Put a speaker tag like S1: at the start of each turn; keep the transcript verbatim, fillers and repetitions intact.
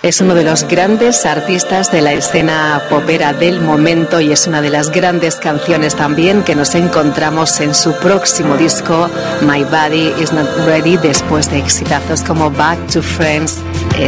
S1: Es uno de los grandes artistas de la escena popera del momento y es una de las grandes canciones también que nos encontramos en su próximo disco, My Body Is Not Ready, después de exitazos como Back to Friends,